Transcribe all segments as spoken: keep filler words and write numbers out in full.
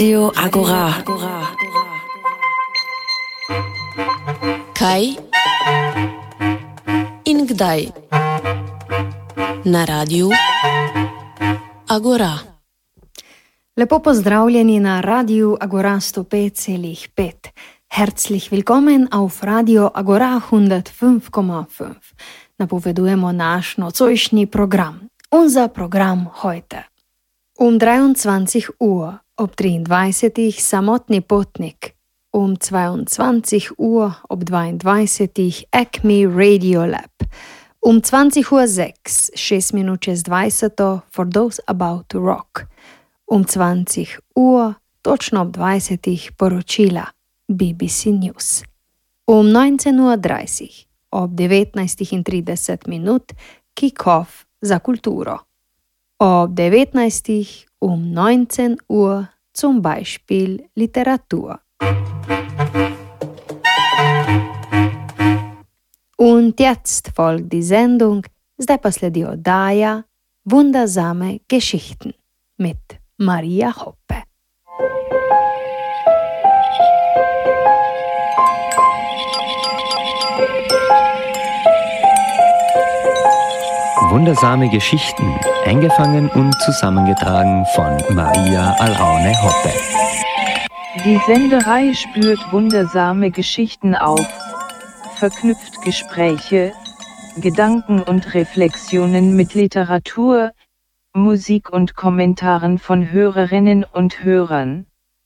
Radio Agora. Kaj in kdaj na Radiu Agora. Lepo pozdravljeni na Radiu Agora sto pet celih pet. Herzlich willkommen auf Radio Agora hundertfünf Komma fünf. Napovedujemo naš nocojšnji program. Unser Programm heute. Um dreiundzwanzig Uhr, ob triindvajsetih Samotni potnik. Um zweiundzwanzig Uhr, ob dvaindvajsetih Acme Radio Lab. Um zwanzig Uhr sechs, šest minut čez dvajseto, For Those About to Rock. Um zwanzig Uhr, točno ob dvajsetih poročila, B B C News. Um neunzehn Uhr dreißig, ob devetnajstih in trideset minut, Kick-Off za kulturo. Ob devetnajstih um neunzehn Uhr zum Beispiel Literatur. Und jetzt folgt die Sendung, zdaj pa sledi oddaja Wundersame Geschichten mit Maria Hoppe. Wundersame Geschichten, eingefangen und zusammengetragen von Maria Alraune-Hoppe. Die Senderei spürt wundersame Geschichten auf, verknüpft Gespräche, Gedanken und Reflexionen mit Literatur, Musik und Kommentaren von Hörerinnen und Hörern.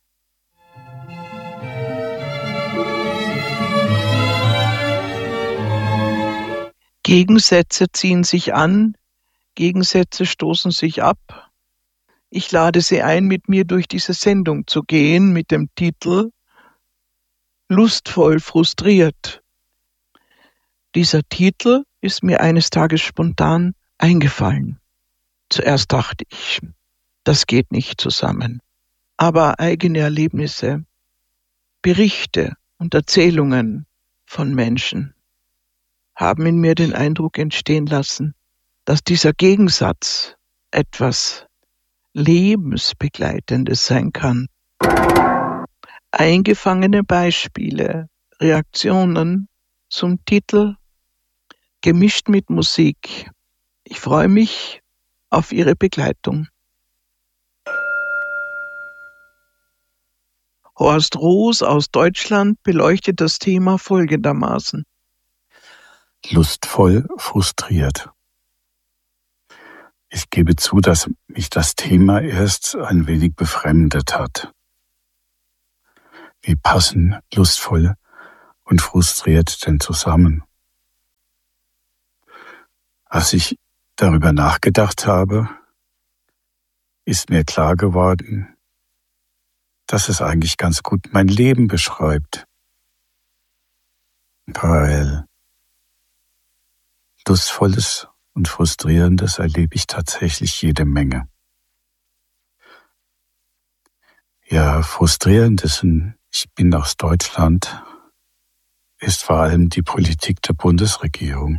Gegensätze ziehen sich an, Gegensätze stoßen sich ab. Ich lade Sie ein, mit mir durch diese Sendung zu gehen mit dem Titel Lustvoll frustriert. Dieser Titel ist mir eines Tages spontan eingefallen. Zuerst dachte ich, das geht nicht zusammen. Aber eigene Erlebnisse, Berichte und Erzählungen von Menschen haben in mir den Eindruck entstehen lassen, dass dieser Gegensatz etwas Lebensbegleitendes sein kann. Eingefangene Beispiele, Reaktionen zum Titel, gemischt mit Musik. Ich freue mich auf Ihre Begleitung. Horst Roos aus Deutschland beleuchtet das Thema folgendermaßen. Lustvoll frustriert. Ich gebe zu, dass mich das Thema erst ein wenig befremdet hat. Wie passen lustvoll und frustriert denn zusammen? Als ich darüber nachgedacht habe, ist mir klar geworden, dass es eigentlich ganz gut mein Leben beschreibt. Weil Lustvolles und Frustrierendes erlebe ich tatsächlich jede Menge. Ja, Frustrierendes, ich bin aus Deutschland, ist vor allem die Politik der Bundesregierung.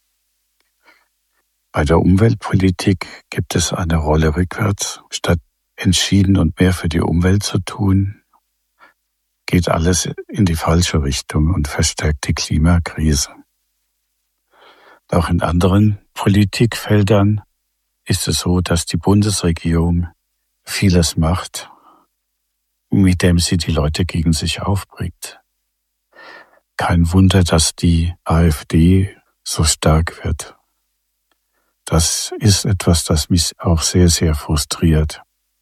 Bei der Umweltpolitik gibt es eine Rolle rückwärts. Statt entschieden und mehr für die Umwelt zu tun, geht alles in die falsche Richtung und verstärkt die Klimakrise. Auch in anderen Politikfeldern ist es so, dass die Bundesregierung vieles macht, mit dem sie die Leute gegen sich aufbringt. Kein Wunder, dass die AfD so stark wird. Das ist etwas, das mich auch sehr, sehr frustriert.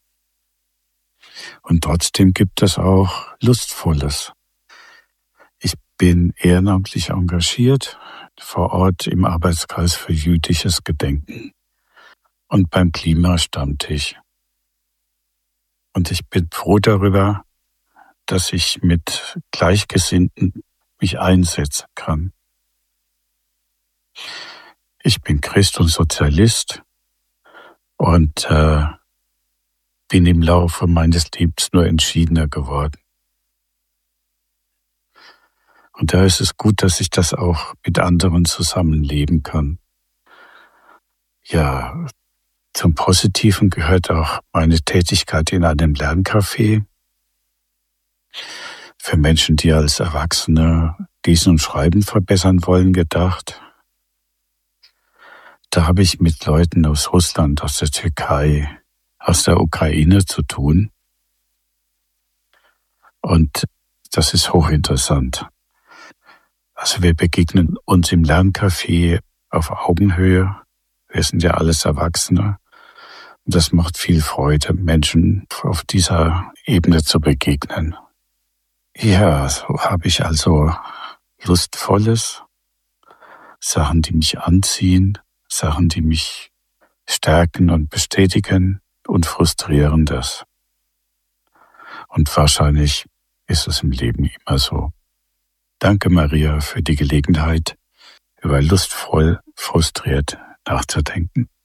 Und trotzdem gibt es auch Lustvolles. Ich bin ehrenamtlich engagiert, vor Ort im Arbeitskreis für jüdisches Gedenken und beim Klimastammtisch. Und ich bin froh darüber, dass ich mit Gleichgesinnten mich einsetzen kann. Ich bin Christ und Sozialist und äh, bin im Laufe meines Lebens nur entschiedener geworden. Und da ist es gut, dass ich das auch mit anderen zusammenleben kann. Ja, zum Positiven gehört auch meine Tätigkeit in einem Lerncafé, für Menschen, die als Erwachsene Lesen und Schreiben verbessern wollen, gedacht. Da habe ich mit Leuten aus Russland, aus der Türkei, aus der Ukraine zu tun. Und das ist hochinteressant. Also wir begegnen uns im Lerncafé auf Augenhöhe. Wir sind ja alles Erwachsene. Und das macht viel Freude, Menschen auf dieser Ebene zu begegnen. Ja, so habe ich also Lustvolles, Sachen, die mich anziehen, Sachen, die mich stärken und bestätigen, und Frustrierendes. Und wahrscheinlich ist es im Leben immer so. Danke, Maria, für die Gelegenheit, über lustvoll, frustriert nachzudenken.